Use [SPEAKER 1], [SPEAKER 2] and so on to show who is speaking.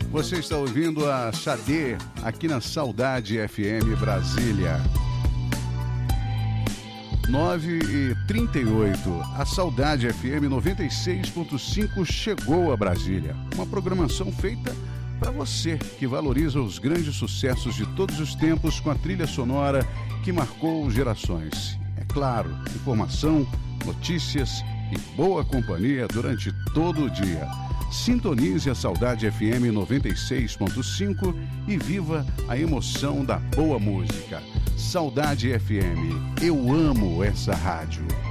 [SPEAKER 1] Você está ouvindo a Xadê aqui na Saudade FM Brasília. 9h38. A Saudade FM 96.5 chegou a Brasília. Uma programação feita para você que valoriza os grandes sucessos de todos os tempos com a trilha sonora que marcou gerações. É claro, informação, notícias e boa companhia durante todo o dia. Sintonize a Saudade FM 96.5 e viva a emoção da boa música. Saudade FM, eu amo essa rádio.